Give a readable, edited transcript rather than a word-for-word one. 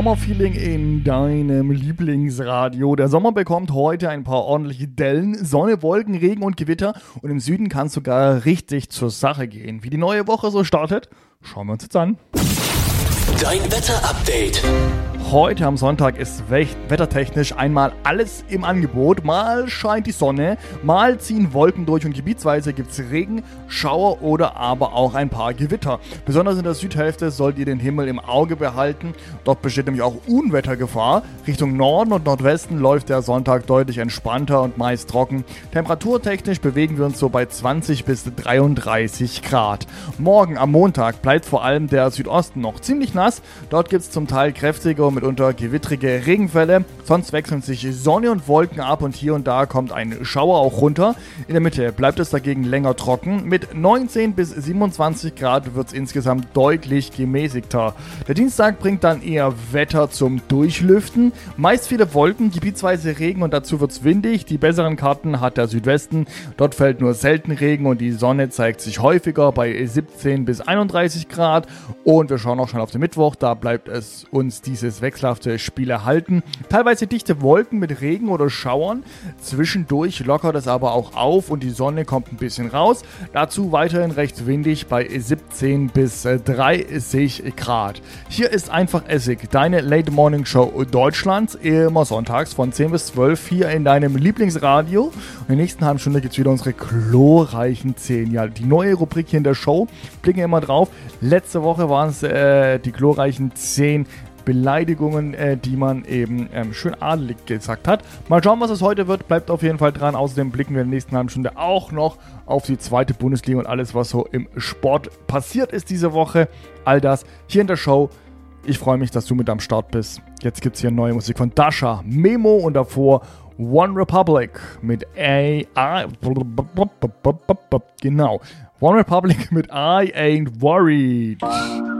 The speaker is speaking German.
Sommerfeeling in deinem Lieblingsradio. Der Sommer bekommt heute ein paar ordentliche Dellen, Sonne, Wolken, Regen und Gewitter und im Süden kann es sogar richtig zur Sache gehen. Wie die neue Woche so startet, schauen wir uns jetzt an. Dein Wetterupdate. Heute am Sonntag ist wettertechnisch einmal alles im Angebot. Mal scheint die Sonne, mal ziehen Wolken durch und gebietsweise gibt es Regen, Schauer oder aber auch ein paar Gewitter. Besonders in der Südhälfte sollt ihr den Himmel im Auge behalten. Dort besteht nämlich auch Unwettergefahr. Richtung Norden und Nordwesten läuft der Sonntag deutlich entspannter und meist trocken. Temperaturtechnisch bewegen wir uns so bei 20 bis 33 Grad. Morgen am Montag bleibt vor allem der Südosten noch ziemlich nass. Dort gibt es zum Teil kräftige und mitunter gewittrige Regenfälle. Sonst wechseln sich Sonne und Wolken ab und hier und da kommt ein Schauer auch runter. In der Mitte bleibt es dagegen länger trocken. Mit 19 bis 27 Grad wird es insgesamt deutlich gemäßigter. Der Dienstag bringt dann eher Wetter zum Durchlüften. Meist viele Wolken, gebietsweise Regen und dazu wird es windig. Die besseren Karten hat der Südwesten. Dort fällt nur selten Regen und die Sonne zeigt sich häufiger bei 17 bis 31 Grad. Und wir schauen auch schon auf den Mittwoch. Da bleibt es uns dieses wechselhafte Spiel erhalten. Teilweise dichte Wolken mit Regen oder Schauern. Zwischendurch lockert es aber auch auf und die Sonne kommt ein bisschen raus. Dazu weiterhin recht windig bei 17 bis 30 Grad. Hier ist einfach Essig, deine Late Morning Show Deutschlands. Immer sonntags von 10 bis 12 hier in deinem Lieblingsradio. Und in der nächsten halben Stunde gibt es wieder unsere glorreichen 10. Ja, die neue Rubrik hier in der Show. Blicken immer drauf. Letzte Woche waren es die glorreichen 10 Beleidigungen, die man eben schön adelig gesagt hat. Mal schauen, was es heute wird. Bleibt auf jeden Fall dran. Außerdem blicken wir in der nächsten halben Stunde auch noch auf die zweite Bundesliga und alles, was so im Sport passiert ist diese Woche. All das hier in der Show. Ich freue mich, dass du mit am Start bist. Jetzt gibt es hier neue Musik von Dasha, Memo und davor One Republic mit Genau. One Republic mit I Ain't Worried.